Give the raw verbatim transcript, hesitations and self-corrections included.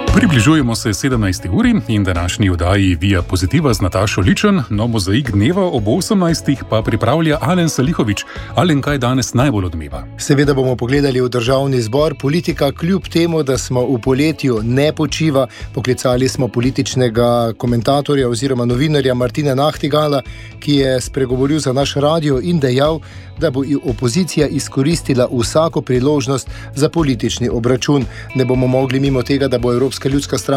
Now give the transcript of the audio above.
Približujemo se sedemnajsti uri in današnji oddaji Via Pozitiva z Natašo Ličen, no mozaik dneva ob osemnajstih pa pripravlja Alen Salihovič. Alen, kaj danes najbolj odmeva? Seveda bomo pogledali v državni zbor. Politika kljub temu, da smo v poletju, ne počiva. Poklicali smo političnega komentatorja oziroma novinarja Martina Nahtigala, ki je spregovoril za naš radio in dejal, da bo opozicija izkoristila vsako priložnost za politični obračun. Ne bomo mogli mimo tega, da bo Evropska ljudska stranka